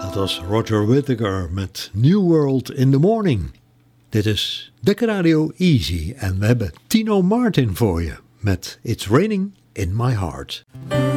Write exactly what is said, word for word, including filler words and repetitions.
Dat was Roger Whittaker met New World in the Morning. Dit is Dekker Radio Easy en we hebben Tino Martin voor je met It's Raining in My Heart.